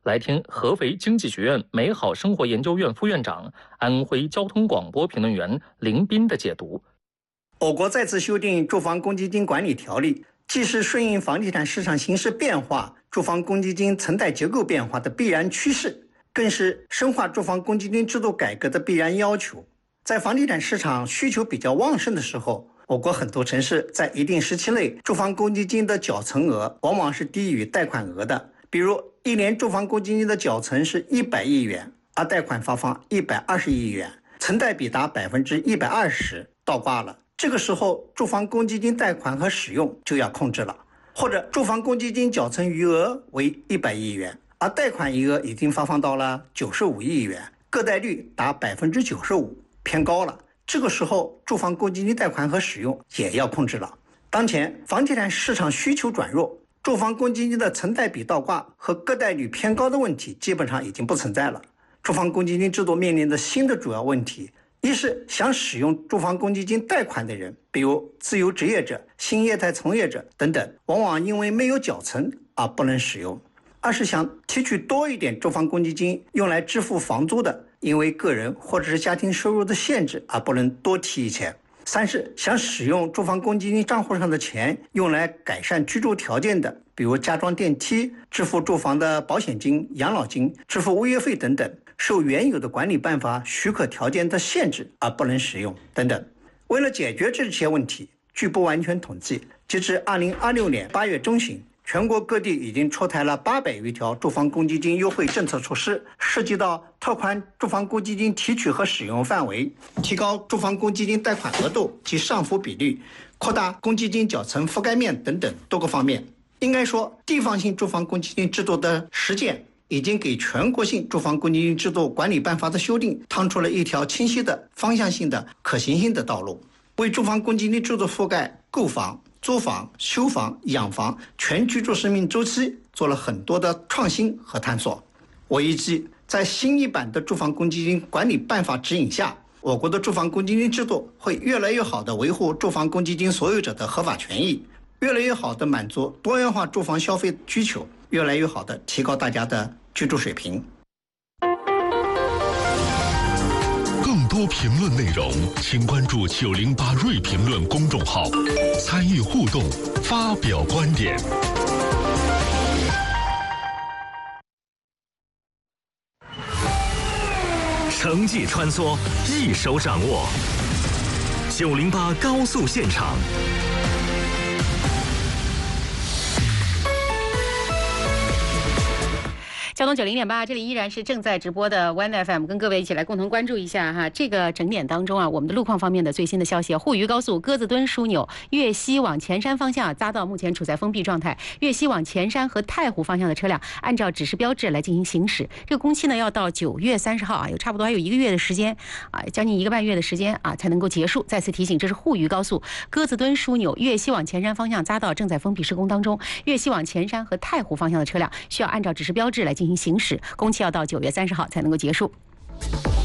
来听合肥经济学院美好生活研究院副院长、安徽交通广播评论员林斌的解读。 我国再次修订住房公积金管理条例，既是顺应房地产市场形势变化、住房公积金存贷结构变化的必然趋势，更是深化住房公积金制度改革的必然要求。在房地产市场需求比较旺盛的时候，我国很多城市在一定时期内住房公积金的缴存额往往是低于贷款额的。比如一年住房公积金的缴存是100亿元，而贷款发放120亿元，存贷比达120%，倒挂了。这个时候住房公积金贷款和使用就要控制了。或者住房公积金缴存余额为100亿元，而贷款余额已经发放到了95亿元，个贷率达95%，偏高了。这个时候住房公积金贷款和使用也要控制了。当前房地产市场需求转弱，住房公积金的存贷比倒挂和个贷率偏高的问题基本上已经不存在了。住房公积金制度面临的新的主要问题，一是想使用住房公积金贷款的人，比如自由职业者、新业态从业者等等，往往因为没有缴存而不能使用；二是想提取多一点住房公积金用来支付房租的，因为个人或者是家庭收入的限制而不能多提一钱；三是想使用住房公积金账户上的钱用来改善居住条件的，比如加装电梯、支付住房的保险金、养老金、支付物业费等等，受原有的管理办法许可条件的限制而不能使用等等。为了解决这些问题，据不完全统计，截至2026年8月中旬，全国各地已经出台了800余条住房公积金优惠政策措施，涉及到拓宽住房公积金提取和使用范围，提高住房公积金贷款额度及上浮比率，扩大公积金缴存覆盖面等等多个方面。应该说，地方性住房公积金制度的实践已经给全国性住房公积金制度管理办法的修订趟出了一条清晰的方向性的可行性的道路，为住房公积金制度覆盖购房、租房、修房、养房全居住生命周期做了很多的创新和探索。我预计在新一版的住房公积金管理办法指引下，我国的住房公积金制度会越来越好地维护住房公积金所有者的合法权益，越来越好地满足多元化住房消费需求，越来越好地提高大家的居住水平。 更多评论内容，请关注908瑞评论公众号，参与互动，发表观点。 城际穿梭，一手掌握。908高速现场。 交通90.8，这里依然是正在直播的 One FM， 跟各位一起来共同关注一下哈，这个整点当中啊，我们的路况方面的最新的消息。沪渝高速鸽子墩枢纽粤西往前山方向匝道目前处在封闭状态，粤西往前山和太湖方向的车辆按照指示标志来进行行驶。这个工期呢要到9月30号啊，差不多还有1个月的时间啊，将近1个半月的时间啊才能够结束。再次提醒，这是沪渝高速鸽子墩枢纽粤西往前山方向匝道正在封闭施工当中，粤西往前山和太湖方向的车辆需要按照指示标志来进行行驶，工期要到9月30号才能够结束。